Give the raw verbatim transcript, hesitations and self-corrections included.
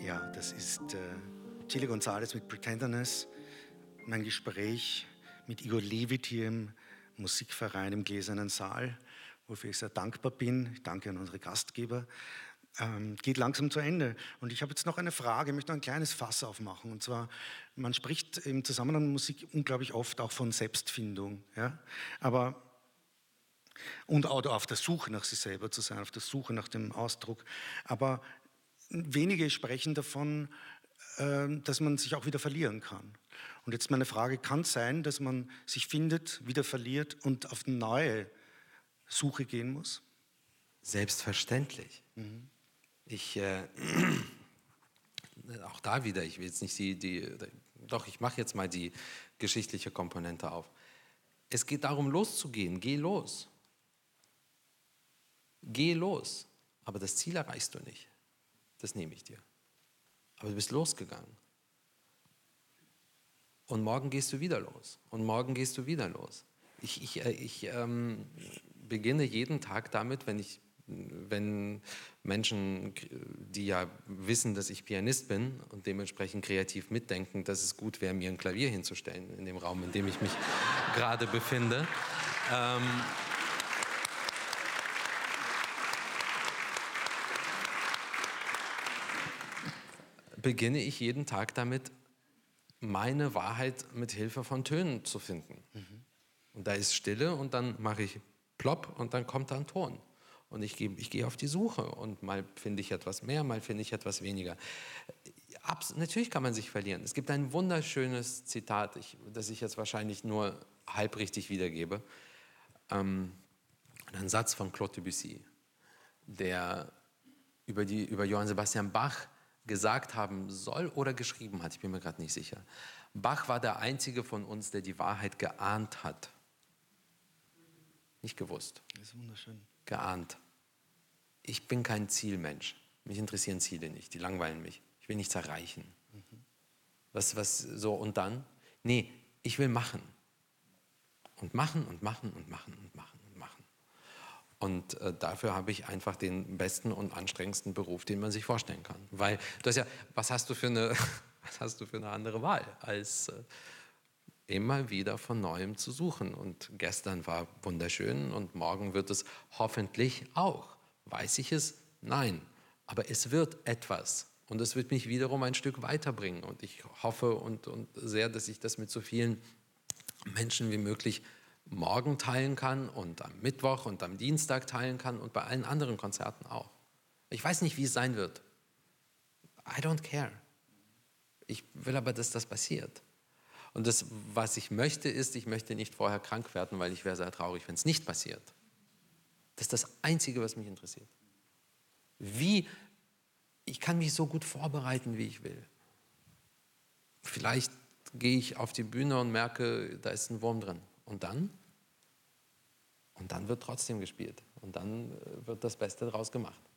Ja, das ist äh, Chili González mit Pretenderness. Mein Gespräch mit Igor Levit hier im Musikverein im Gläsernen Saal, wofür ich sehr dankbar bin. Ich danke an unsere Gastgeber. Ähm, geht langsam zu Ende. Und ich habe jetzt noch eine Frage, ich möchte noch ein kleines Fass aufmachen. Und zwar, man spricht im Zusammenhang mit Musik unglaublich oft auch von Selbstfindung. Ja? Aber, und auch auf der Suche nach sich selber zu sein, auf der Suche nach dem Ausdruck. Aber wenige sprechen davon, dass man sich auch wieder verlieren kann. Und jetzt meine Frage, kann es sein, dass man sich findet, wieder verliert und auf eine neue Suche gehen muss? Selbstverständlich. Mhm. Ich, äh, auch da wieder, ich will jetzt nicht die, die doch, ich mache jetzt mal die geschichtliche Komponente auf. Es geht darum, loszugehen. Geh los. Geh los. Aber das Ziel erreichst du nicht. Das nehme ich dir. Aber du bist losgegangen. Und morgen gehst du wieder los. Und morgen gehst du wieder los. Ich, ich, ich ähm, beginne jeden Tag damit, wenn ich, wenn Menschen, die ja wissen, dass ich Pianist bin und dementsprechend kreativ mitdenken, dass es gut wäre, mir ein Klavier hinzustellen in dem Raum, in dem ich mich gerade befinde. Ähm, beginne ich jeden Tag damit, meine Wahrheit mit Hilfe von Tönen zu finden. Mhm. Und da ist Stille und dann mache ich plopp und dann kommt da ein Ton. Und ich gehe ich gehe auf die Suche und mal finde ich etwas mehr, mal finde ich etwas weniger. Abs- natürlich kann man sich verlieren. Es gibt ein wunderschönes Zitat, ich, das ich jetzt wahrscheinlich nur halbrichtig wiedergebe. Ähm, ein Satz von Claude Debussy, der über, die, über Johann Sebastian Bach gesagt haben soll oder geschrieben hat, ich bin mir gerade nicht sicher. Bach war der Einzige von uns, der die Wahrheit geahnt hat. Nicht gewusst. Das ist wunderschön. Geahnt. Ich bin kein Zielmensch. Mich interessieren Ziele nicht, die langweilen mich. Ich will nichts erreichen. Mhm. Was, was, so, und dann? Nee, ich will machen. Und machen und machen und machen und machen und machen. Und äh, dafür habe ich einfach den besten und anstrengendsten Beruf, den man sich vorstellen kann. Weil, du hast ja, was hast du für eine, was hast du für eine andere Wahl, als äh, immer wieder von Neuem zu suchen. Und gestern war wunderschön und morgen wird es hoffentlich auch. Weiß ich es? Nein. Aber es wird etwas. Und es wird mich wiederum ein Stück weiterbringen. Und ich hoffe und, und sehr, dass ich das mit so vielen Menschen wie möglich morgen teilen kann und am Mittwoch und am Dienstag teilen kann und bei allen anderen Konzerten auch. Ich weiß nicht, wie es sein wird. I don't care. Ich will aber, dass das passiert. Und das, was ich möchte, ist, ich möchte nicht vorher krank werden, weil ich wäre sehr traurig, wenn es nicht passiert. Das ist das Einzige, was mich interessiert. Wie, ich kann mich so gut vorbereiten, wie ich will. Vielleicht gehe ich auf die Bühne und merke, da ist ein Wurm drin. Und dann? Und dann wird trotzdem gespielt. Und dann wird das Beste daraus gemacht.